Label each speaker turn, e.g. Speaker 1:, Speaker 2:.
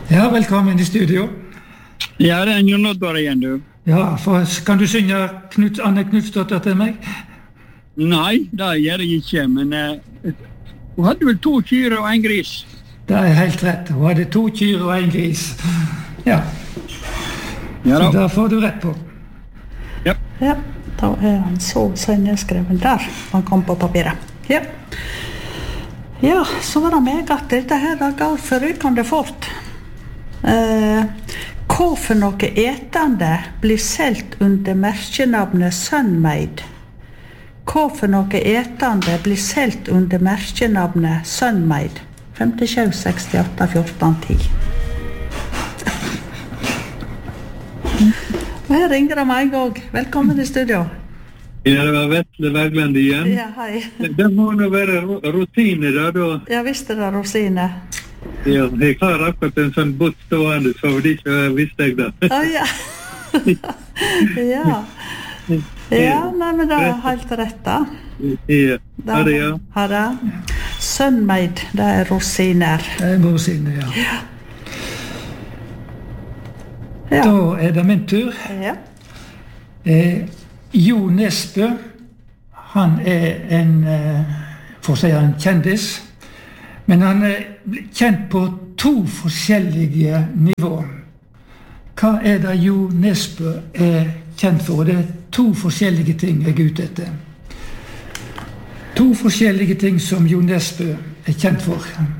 Speaker 1: Ja, velkommen I studio.
Speaker 2: Ja, det Jon Oddvar igjen, du.
Speaker 1: Ja, kan du synge Anne Knutsdotter til meg?
Speaker 2: Nei, det gjør jeg ikke, men hun hadde vel 2 kyr og 1 gris.
Speaker 1: Det helt rett. Hun hadde 2 kyr og 1 gris. Ja.
Speaker 3: Ja
Speaker 1: så da får du rett på.
Speaker 3: Ja, da han så nedskreven der. Han kom på papiret. Ja. Ja, så var det meg at dette her da går forrykende fort. Hva for noe etende blir selt under merkenavnet Sunmaid? Hva for noe etende blir selt under merkenavnet Sunmaid? 57, 68, 14, 10. Og her ringer det meg også. Velkommen I studio.
Speaker 4: Ja, det var Vetle Bergland igjen.
Speaker 3: Ja, hei.
Speaker 4: Det må nå være rosiner da. Ja,
Speaker 3: visst det rosiner.
Speaker 4: Ja, jeg har akkurat en sånn bot stående, så det ikke visste jeg det.
Speaker 3: Ja. Ja. Ja, nei, men det helt rett da.
Speaker 4: Ja, ha det, ja.
Speaker 3: Ha det. Sunmaid, det rosiner.
Speaker 1: Det rosiner, ja. Da det min tur.
Speaker 3: Ja.
Speaker 1: Jo Nesbø, han en, for å si en kjendis, men han kjent på 2 forskjellige nivåer. Hva det Jo Nesbø kjent for? Det 2 forskjellige ting jeg ute etter. 2 forskjellige ting som Jo Nesbø kjent for.